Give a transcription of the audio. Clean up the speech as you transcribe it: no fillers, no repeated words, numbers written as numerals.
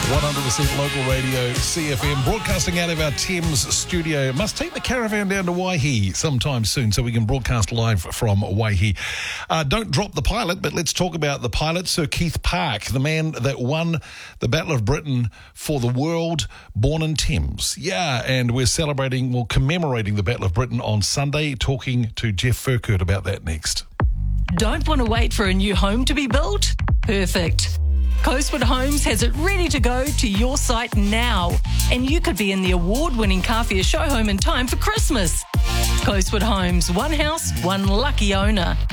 100% local radio, CFM, broadcasting out of our Thames studio. Must take the caravan down to Waihi sometime soon so we can broadcast live from Waihi. Don't drop the pilot, but let's talk about the pilot, Sir Keith Park, the man that won the Battle of Britain for the world, born in Thames. Yeah, and we're commemorating the Battle of Britain on Sunday, talking to Jeff Furkert about that next. Don't want to wait for a new home to be built? Perfect. Coastwood Homes has it ready to go to your site now, and you could be in the award-winning Kawhia show home in time for Christmas. Coastwood Homes, one house, one lucky owner.